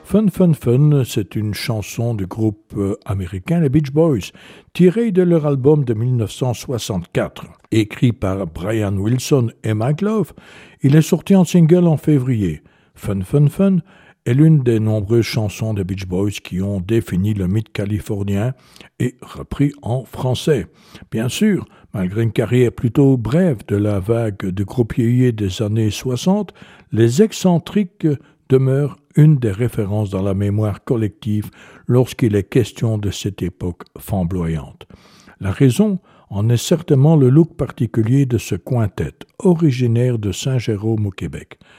Fun Fun Fun, c'est une chanson du groupe américain les Beach Boys, tirée de leur album de 1964. Écrit par Brian Wilson et Mike Love, il est sorti en single en février. Fun Fun Fun est l'une des nombreuses chansons des Beach Boys qui ont défini le mythe californien et repris en français. Bien sûr, malgré une carrière plutôt brève de la vague de groupiers des années 60, les excentriques demeurent une des références dans la mémoire collective lorsqu'il est question de cette époque flamboyante. La raison en est certainement le look particulier de ce quintet, originaire de Saint-Jérôme au Québec.